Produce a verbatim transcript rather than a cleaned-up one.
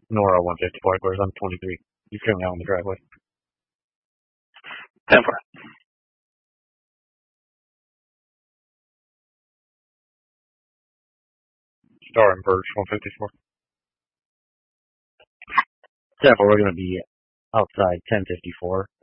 Nora one fifty-four, whereas I'm twenty-three. He's coming out on the driveway. ten four. Star and Birch one fifty-four. ten four, we're going to be outside ten fifty-four.